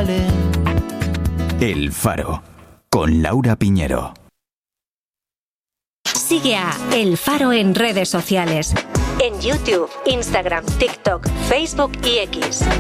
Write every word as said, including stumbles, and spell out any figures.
vale. El Faro, con Laura Piñero. Sigue a El Faro en redes sociales. En YouTube, Instagram, TikTok, Facebook y X.